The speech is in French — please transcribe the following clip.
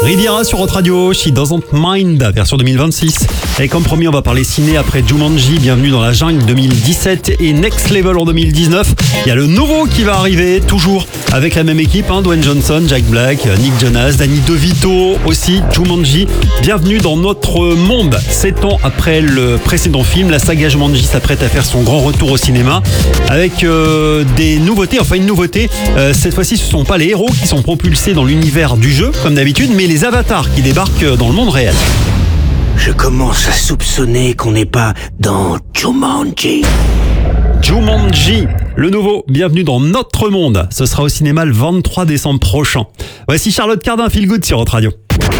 Riviera sur Hot Radio, She Doesn't Mind, version 2026. Et comme promis, on va parler ciné après Jumanji, Bienvenue dans la jungle 2017 et Next Level en 2019. Il y a le nouveau qui va arriver, toujours avec la même équipe, Dwayne Johnson, Jack Black, Nick Jonas, Danny DeVito aussi, Jumanji. Bienvenue dans notre monde. 7 ans après le précédent film, la saga Jumanji s'apprête à faire son grand retour au cinéma avec des nouveautés, enfin une nouveauté. Cette fois-ci, ce ne sont pas les héros qui sont propulsés dans l'univers du jeu, comme d'habitude, mais les avatars qui débarquent dans le monde réel. Je commence à soupçonner qu'on n'est pas dans Jumanji. Jumanji, le nouveau, bienvenue dans notre monde. Ce sera au cinéma le 23 décembre prochain. Voici Charlotte Cardin, Feel Good sur Hot Radio.